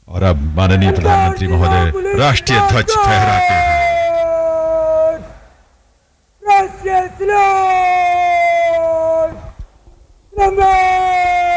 और अब माननीय प्रधानमंत्री महोदय राष्ट्रीय ध्वज फहराते